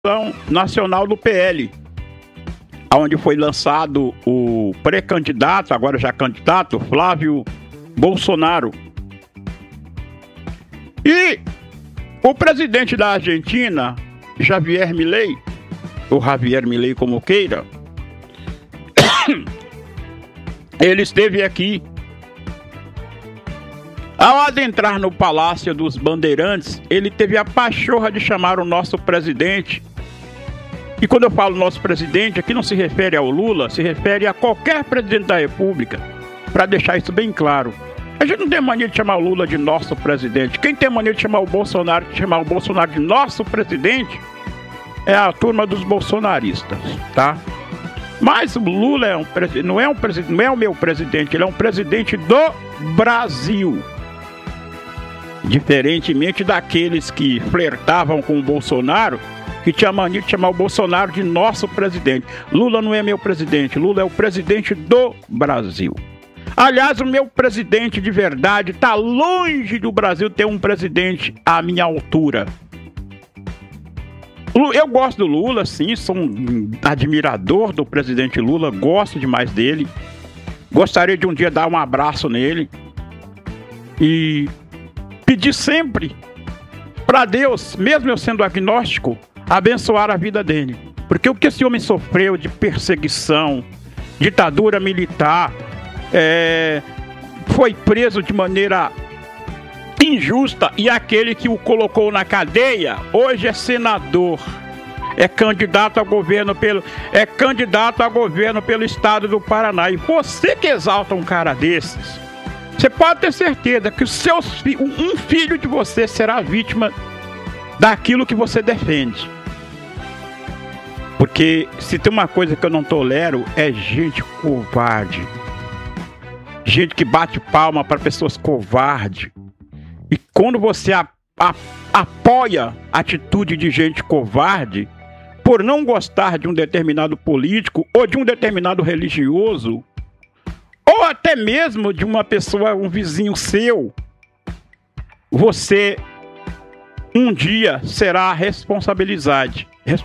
nacional do PL, onde foi lançado o pré-candidato, agora já candidato, Flávio Bolsonaro. E o presidente da Argentina, Javier Milei, ou Javier Milei como queira, ele esteve aqui. Ao adentrar no Palácio dos Bandeirantes, ele teve a pachorra de chamar o nosso presidente. E quando eu falo nosso presidente, aqui não se refere ao Lula, se refere a qualquer presidente da República, para deixar isso bem claro. A gente não tem mania de chamar o Lula de nosso presidente. Quem tem mania de chamar o Bolsonaro de nosso presidente é a turma dos bolsonaristas, tá? Mas o Lula não é o meu presidente, ele é um presidente do Brasil. Diferentemente daqueles que flertavam com o Bolsonaro, que tinha mania de chamar o Bolsonaro de nosso presidente. Lula não é meu presidente, Lula é o presidente do Brasil. Aliás, o meu presidente de verdade está longe do Brasil ter um presidente à minha altura. Eu gosto do Lula, sim, sou um admirador do presidente Lula, gosto demais dele. Gostaria de um dia dar um abraço nele e pedir sempre para Deus, mesmo eu sendo agnóstico, abençoar a vida dele. Porque o que esse homem sofreu de perseguição, ditadura militar, foi preso de maneira injusta, e aquele que o colocou na cadeia hoje é senador, é candidato a governo pelo estado do Paraná. E você que exalta um cara desses, você pode ter certeza que um filho de você será vítima daquilo que você defende. Porque se tem uma coisa que eu não tolero é gente covarde, gente que bate palma para pessoas covardes. E quando você apoia a atitude de gente covarde, por não gostar de um determinado político ou de um determinado religioso, ou até mesmo de uma pessoa, um vizinho seu, você um dia será responsabilizado.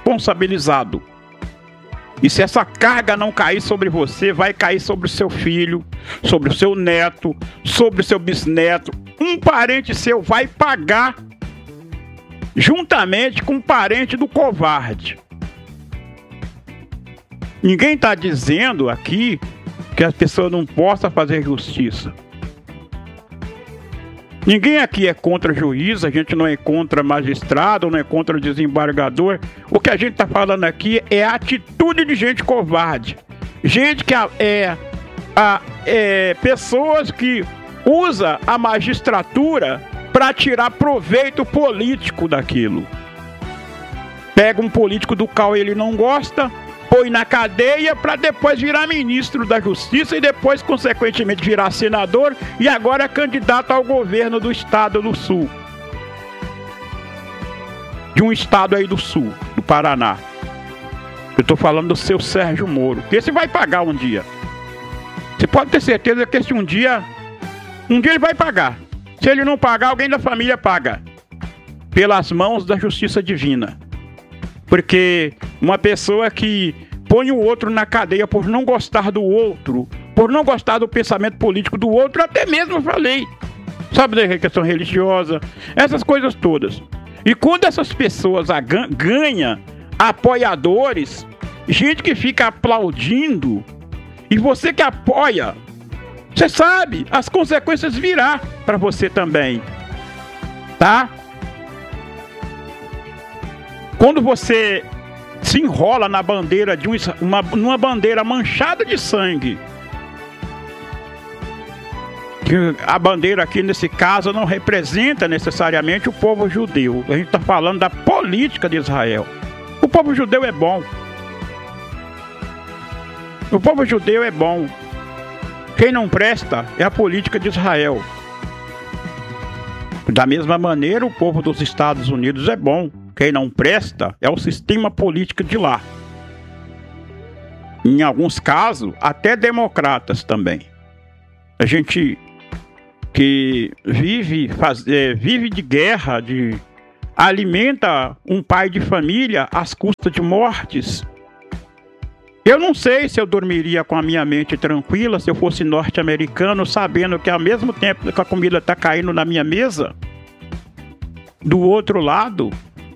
E se essa carga não cair sobre você, vai cair sobre o seu filho, sobre o seu neto, sobre o seu bisneto. Um parente seu vai pagar juntamente com um parente do covarde. Ninguém está dizendo aqui que a pessoa não possa fazer justiça. Ninguém aqui é contra juiz, a gente não é contra magistrado, não é contra desembargador. O que a gente está falando aqui é a atitude de gente covarde. Gente que pessoas que usa a magistratura para tirar proveito político daquilo. Pega um político do qual ele não gosta, põe na cadeia para depois virar ministro da Justiça e depois, consequentemente, virar senador e agora é candidato ao governo do estado do Sul. De um estado aí do Sul, do Paraná. Eu estou falando do seu Sérgio Moro, que esse vai pagar um dia. Você pode ter certeza que esse um dia ele vai pagar. Se ele não pagar, alguém da família paga. Pelas mãos da justiça divina. Porque uma pessoa que põe o outro na cadeia por não gostar do outro, por não gostar do pensamento político do outro, até mesmo eu falei, sabe, da questão religiosa, essas coisas todas. E quando essas pessoas ganham apoiadores, gente que fica aplaudindo, e você que apoia, você sabe, as consequências virão para você também, tá? Quando você se enrola na bandeira numa bandeira manchada de sangue, que a bandeira aqui nesse caso não representa necessariamente o povo judeu. A gente está falando da política de Israel. O povo judeu é bom. O povo judeu é bom. Quem não presta é a política de Israel. Da mesma maneira, o povo dos Estados Unidos é bom. Quem não presta é o sistema político de lá. Em alguns casos, até democratas também. A gente que vive de guerra, de alimenta um pai de família às custas de mortes. Eu não sei se eu dormiria com a minha mente tranquila se eu fosse norte-americano, sabendo que ao mesmo tempo que a comida está caindo na minha mesa, do outro lado,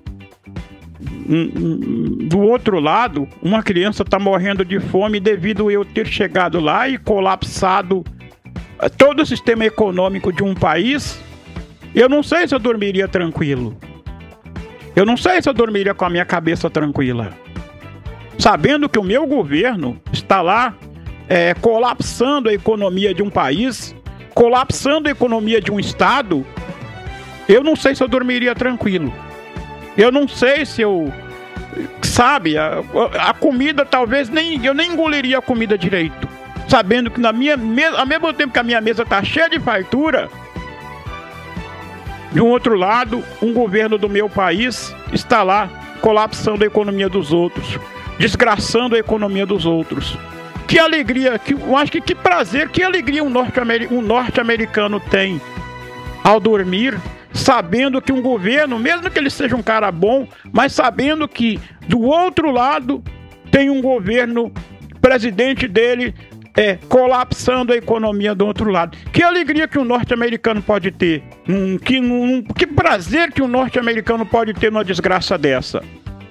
uma criança está morrendo de fome devido a eu ter chegado lá e colapsado todo o sistema econômico de um país. Eu não sei se eu dormiria tranquilo. Eu não sei se eu dormiria com a minha cabeça tranquila, sabendo que o meu governo está lá colapsando a economia de um país, colapsando a economia de um estado. Eu não sei se eu dormiria tranquilo. Eu não sei se eu... Sabe, a comida talvez eu nem engoliria a comida direito, sabendo que ao mesmo tempo que a minha mesa está cheia de fartura, de um outro lado, um governo do meu país está lá colapsando a economia dos outros, desgraçando a economia dos outros. Que alegria, eu acho que prazer, que alegria um norte-americano tem ao dormir, sabendo que um governo, mesmo que ele seja um cara bom, mas sabendo que do outro lado tem um governo, presidente dele, colapsando a economia do outro lado. Que alegria que um norte-americano pode ter, que prazer que um norte-americano pode ter numa desgraça dessa.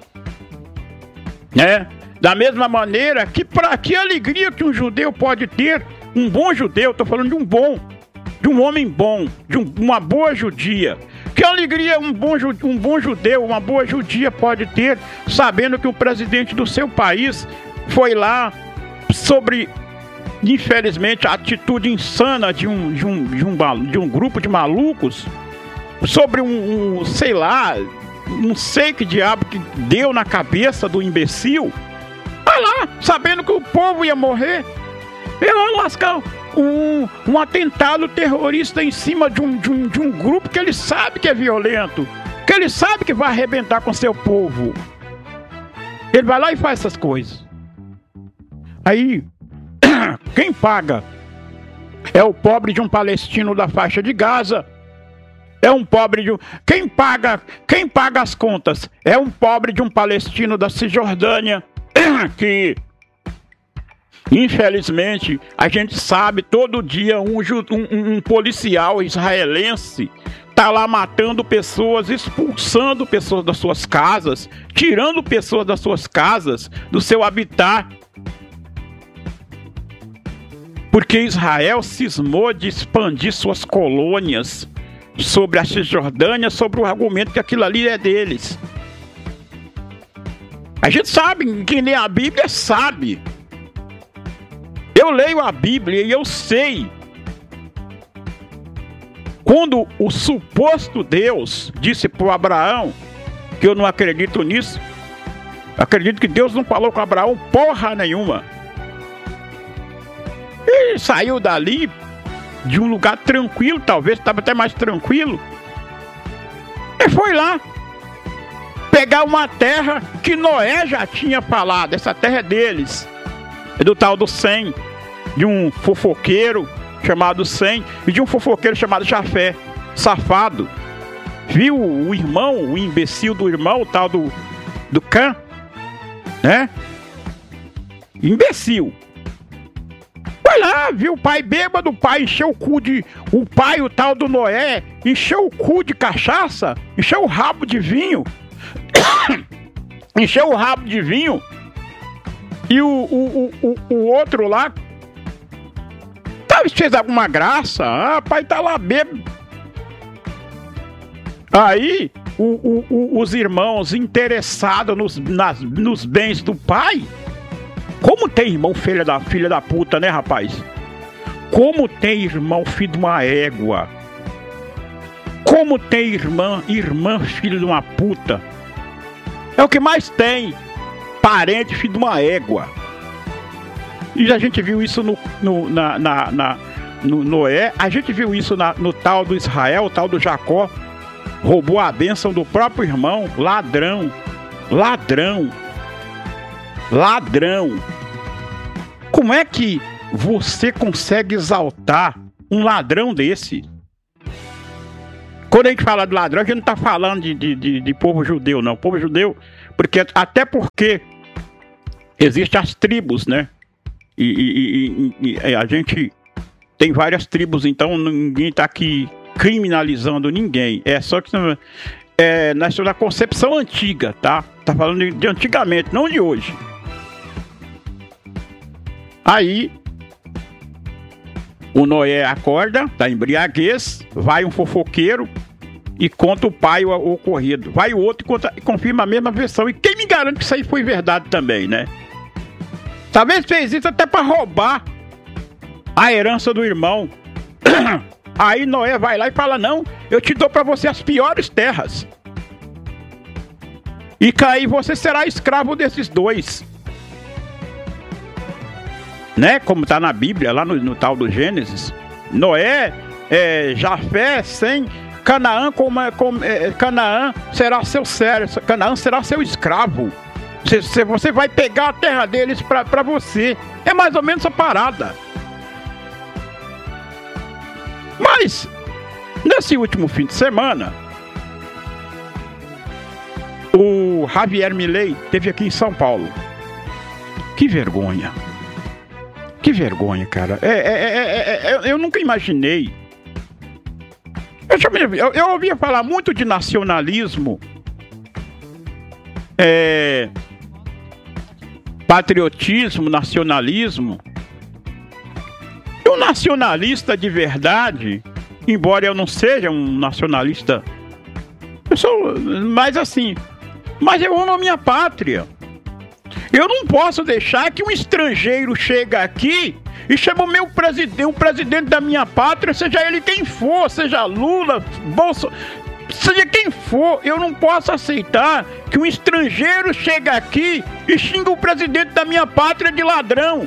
Da mesma maneira, que alegria que um judeu pode ter, um bom judeu, estou falando de um homem bom, de uma boa judia. Que alegria um bom judeu, uma boa judia pode ter, sabendo que o presidente do seu país foi lá sobre, infelizmente, a atitude insana de um grupo de malucos, sobre sei lá, não sei que diabo que deu na cabeça do imbecil. Vai lá, sabendo que o povo ia morrer, ia lá lascar um atentado terrorista em cima de um grupo que ele sabe que é violento, que ele sabe que vai arrebentar com seu povo. Ele vai lá e faz essas coisas. Aí, quem paga é o pobre de um palestino da faixa de Gaza. É um pobre de quem paga as contas é um pobre de um palestino da Cisjordânia, que infelizmente a gente sabe, todo dia um policial israelense tá lá matando pessoas, expulsando pessoas das suas casas, tirando pessoas das suas casas, do seu habitat, porque Israel cismou de expandir suas colônias sobre a Cisjordânia, sobre o argumento que aquilo ali é deles. A gente sabe, quem lê a Bíblia sabe. Eu leio a Bíblia e eu sei. Quando o suposto Deus disse para Abraão, que eu não acredito nisso, acredito que Deus não falou com Abraão porra nenhuma. Ele saiu dali de um lugar tranquilo, talvez estava até mais tranquilo, e foi lá pegar uma terra que Noé já tinha falado. Essa terra é deles, é do tal do Sem, de um fofoqueiro chamado Sem e de um fofoqueiro chamado Jafé, safado. Viu o irmão, o imbecil do irmão, o tal do Cã, né? Imbecil. Vai lá, viu o pai bêbado, o pai encheu o cu de... O pai, o tal do Noé, encheu o cu de cachaça, encheu o rabo de vinho, encheu o rabo de vinho, e o outro lá, talvez fez alguma graça, pai tá lá bêbado. Aí, os irmãos interessados nos bens do pai. Como tem irmão filha da puta, né, rapaz? Como tem irmão filho de uma égua? Como tem irmã filho de uma puta? É o que mais tem. Parente filho de uma égua. E a gente viu isso no Noé. A gente viu isso no tal do Israel, o tal do Jacó. Roubou a bênção do próprio irmão. Ladrão. Ladrão. Ladrão. Como é que você consegue exaltar um ladrão desse? Quando a gente fala de ladrão, a gente não está falando de povo judeu, não. Povo judeu, até porque existem as tribos, né? E a gente tem várias tribos, então ninguém está aqui criminalizando ninguém. É só que na concepção antiga, tá? Tá falando de antigamente, não de hoje. Aí o Noé acorda, tá embriaguez, vai um fofoqueiro e conta o pai o ocorrido. Vai o outro e confirma a mesma versão. E quem me garante que isso aí foi verdade também, né? Talvez fez isso até para roubar a herança do irmão. Aí Noé vai lá e fala: não, eu te dou para você as piores terras. E aí você será escravo desses dois. Né? Como está na Bíblia, lá no tal do Gênesis. Noé, Jafé, Sem, Canaã, Canaã será seu servo, Canaã será seu escravo. Você vai pegar a terra deles para você. É mais ou menos essa parada. Mas, nesse último fim de semana, o Javier Milei esteve aqui em São Paulo. Que vergonha. Que vergonha, cara. Eu nunca imaginei. Eu ouvia falar muito de nacionalismo, patriotismo, nacionalismo. E o nacionalista de verdade, embora eu não seja um nacionalista, eu sou mais assim, mas eu amo a minha pátria. Eu não posso deixar que um estrangeiro chegue aqui e chame o presidente da minha pátria, seja ele quem for, seja Lula, Bolsonaro, seja quem for. Eu não posso aceitar que um estrangeiro chegue aqui e xingue o presidente da minha pátria de ladrão.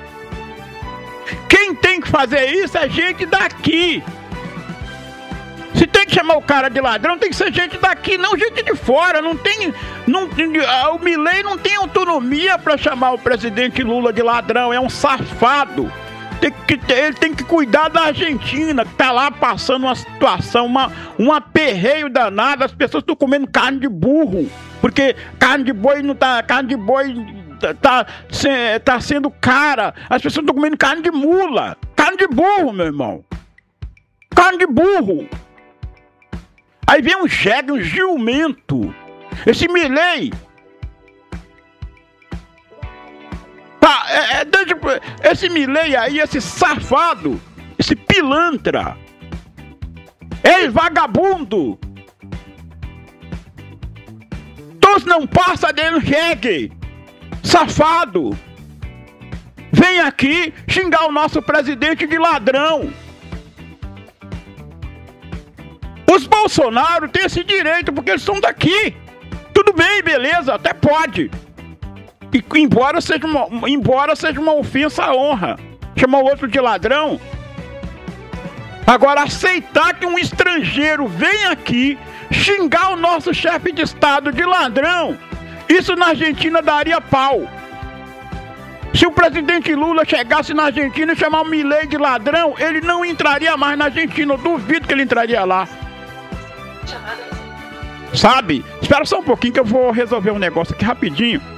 Quem tem que fazer isso é gente daqui. Se tem que chamar o cara de ladrão, tem que ser gente daqui, não gente de fora. O Milei não tem autonomia para chamar o presidente Lula de ladrão, é um safado. Ele tem que cuidar da Argentina, que tá lá passando uma situação, um aperreio danado. As pessoas estão comendo carne de burro, porque carne de boi tá sendo cara. As pessoas estão comendo carne de mula, carne de burro, meu irmão. Carne de burro. Aí vem um jegue, um jumento. Esse Milei. Esse Milei aí, esse safado, esse pilantra, vagabundo. Todos não passa dele, jegue, safado. Vem aqui xingar o nosso presidente de ladrão. Os Bolsonaro têm esse direito porque eles são daqui. Tudo bem, beleza, até pode. E embora seja uma ofensa à honra, chamar o outro de ladrão. Agora, aceitar que um estrangeiro venha aqui xingar o nosso chefe de Estado de ladrão, isso na Argentina daria pau. Se o presidente Lula chegasse na Argentina e chamar o Milei de ladrão, ele não entraria mais na Argentina. Eu duvido que ele entraria lá. Sabe? Espera só um pouquinho que eu vou resolver um negócio aqui rapidinho.